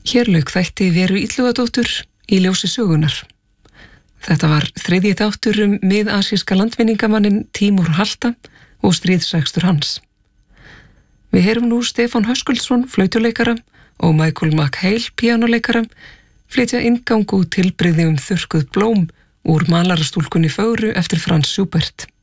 Hér lauk þætti Veru Illugadóttur í ljósi sögunar. Þetta var þriðji þáttur mið-asíska landvinningamannin Tímur Halta og stríðsrekstur hans. Við heyrum nú Stefán Höskuldsson, flautuleikara, og Michael McHale, píanoleikara, flytja inngang og tilbrigði þurrkuð blóm úr Malarastúlkunni fögru eftir Franz Schubert.